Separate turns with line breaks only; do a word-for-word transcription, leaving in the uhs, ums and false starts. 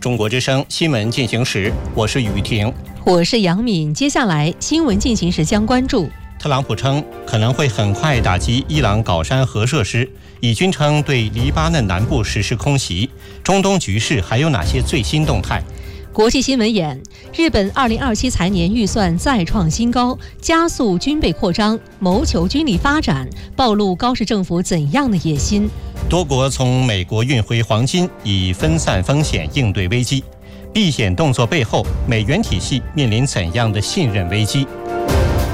中国之声新闻进行时，我是雨婷，
我是杨敏。接下来新闻进行时将关注：
特朗普称可能会很快打击伊朗镐山核设施，以军称对黎巴嫩南部实施空袭。中东局势还有哪些最新动态？
国际新闻眼：日本二零二七财年预算再创新高，加速军备扩张，谋求军力发展，暴露高市政府怎样的野心？
多国从美国运回黄金，以分散风险应对危机。避险动作背后，美元体系面临怎样的信任危机？